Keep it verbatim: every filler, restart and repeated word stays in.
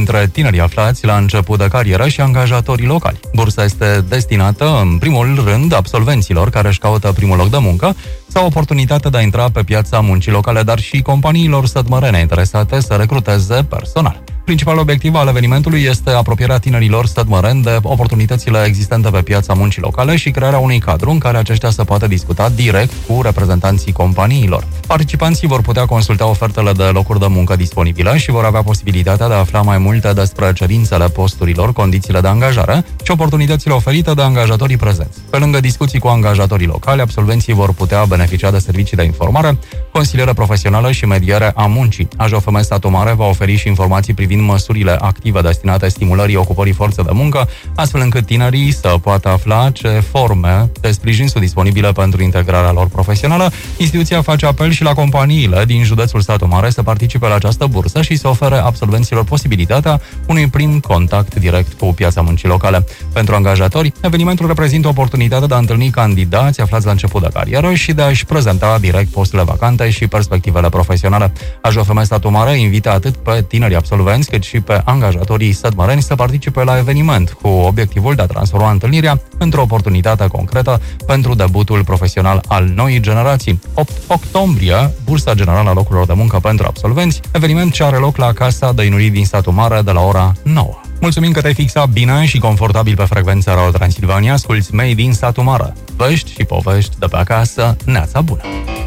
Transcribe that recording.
între tinerii aflați la început de carieră și angajatorii locali. Bursa este destinată, în primul rând, absolvenților care își caută primul loc de muncă sau oportunitatea de a intra pe piața muncii locale, dar și companiilor sătmărene interesate să recruteze personal. Principalul obiectiv al evenimentului este apropierea tinerilor sătmăreni de oportunitățile existente pe piața muncii locale și crearea unui cadru în care aceștia să poată discuta direct cu reprezentanții companiilor. Participanții vor putea consulta ofertele de locuri de muncă disponibile și vor avea posibilitatea de a afla mai multe despre cerințele posturilor, condițiile de angajare și oportunitățile oferite de angajatorii prezenți. Pe lângă discuții cu angajatorii locali, absolvenții vor putea beneficia de servicii de informare, consiliere profesională și mediere a muncii. A J F M Satu Mare va oferi și informații privind măsurile active destinate stimulării ocupării forței de muncă, astfel încât tinerii să poată afla ce forme de sprijin sunt disponibile pentru integrarea lor profesională. Instituția face apel și la companiile din județul Satu Mare să participe la această bursă și să ofere absolvenților posibilitatea unui prim contact direct cu piața muncii locale. Pentru angajatori, evenimentul reprezintă oportunitatea de a întâlni candidați aflați la început de carieră și de a-și prezenta direct posturile vacante și perspectivele profesionale. A J F M Satu Mare invită atât pe tinerii absolvenți cât și pe angajatorii sătmăreni să participe la eveniment cu obiectivul de a transforma întâlnirea într-o oportunitate concretă pentru debutul profesional al noii generații. opt octombrie, Bursa Generală a Locurilor de Muncă pentru Absolvenți, eveniment ce are loc la Casa de Inurii din Satu Mare de la ora nouă. Mulțumim că te-ai fixat bine și confortabil pe frecvența Radio Transilvania. Asculți Made in Satu Mare. Vești și povești de pe acasă. Neața bună!